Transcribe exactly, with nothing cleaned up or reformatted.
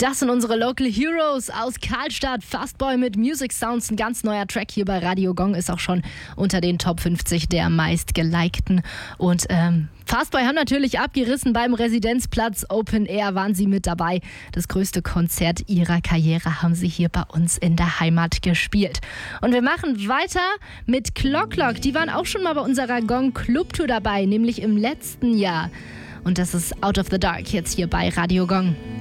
Das sind unsere Local Heroes aus Karlstadt. Fastboy mit Music Sounds, ein ganz neuer Track hier bei Radio Gong, ist auch schon unter den Top fünfzig der meistgelikten. Und ähm, Fastboy haben natürlich abgerissen beim Residenzplatz Open Air, waren sie mit dabei. Das größte Konzert ihrer Karriere haben sie hier bei uns in der Heimat gespielt. Und wir machen weiter mit Clock Clock. Die waren auch schon mal bei unserer Gong Club Tour dabei, nämlich im letzten Jahr. Und das ist Out of the Dark jetzt hier bei Radio Gong.